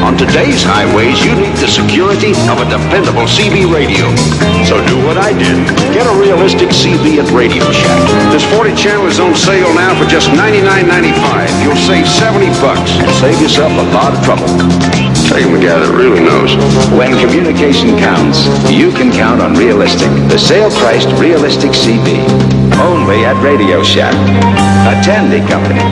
On today's highways, you need the security of a dependable CB radio. So do what I did. Get a realistic CB at Radio Shack. This 40 channel is on sale now for just $99.95. You'll save $70 and save yourself a lot of trouble. Tell you, the guy that really knows. When communication counts, you can count on Realistic, the sale-priced Realistic CB. Only at Radio Shack, a Tandy company.